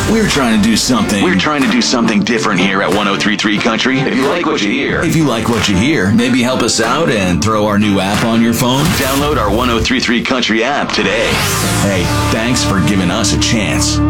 We're trying to do something. We're trying to do something different here at 1033 Country. If you like what you hear, maybe help us out and throw our new app on your phone. download our 1033 Country app today. Hey, thanks for giving us a chance.